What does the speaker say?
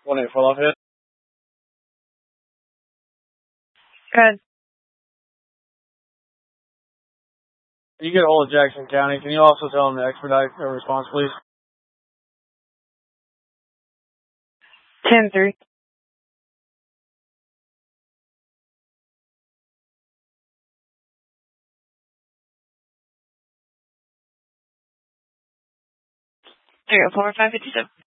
1-8 full off hit. Good. You get a hold of Jackson County. Can you also tell them to expedite their response, please? 10-3. Three 4 557.